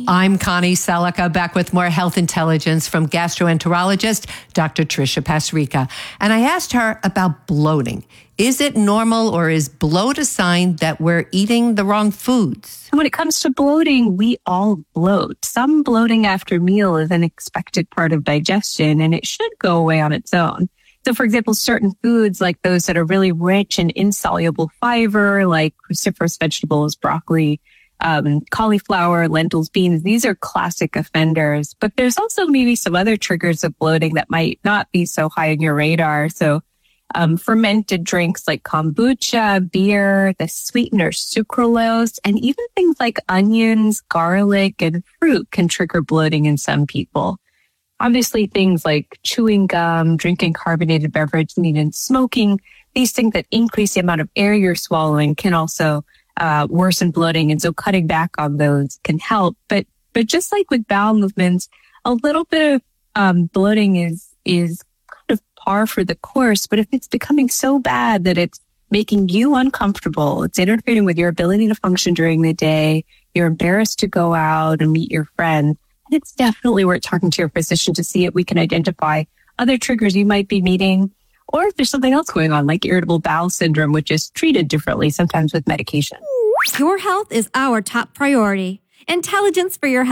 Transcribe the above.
I'm Connie Selica, back with more health intelligence from gastroenterologist Dr. Tricia Pasrica. And I asked her about bloating. Is it normal, or is bloat a sign that we're eating the wrong foods? When it comes to bloating, we all bloat. Some bloating after meal is an expected part of digestion, and it should go away on its own. So, for example, certain foods like those that are really rich in insoluble fiber, like cruciferous vegetables, broccoli, cauliflower, lentils, beans, these are classic offenders. But there's also maybe some other triggers of bloating that might not be so high on your radar. So fermented drinks like kombucha, beer, the sweetener sucralose, and even things like onions, garlic, and fruit can trigger bloating in some people. Obviously, things like chewing gum, drinking carbonated beverage, and even smoking, these things that increase the amount of air you're swallowing can also worsen bloating. And so cutting back on those can help. But just like with bowel movements, a little bit of bloating is kind of par for the course. But if it's becoming so bad that it's making you uncomfortable, it's interfering with your ability to function during the day, you're embarrassed to go out and meet your friends, and it's definitely worth talking to your physician to see if we can identify other triggers you might be meeting, or if there's something else going on, like irritable bowel syndrome, which is treated differently, sometimes with medication. Your health is our top priority. Intelligence for your health.